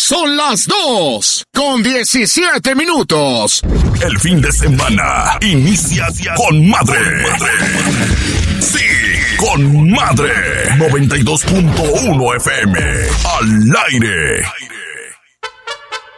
Son las 2:17. El fin de semana inicia con madre. Sí, con madre. 92.1 FM. Al aire.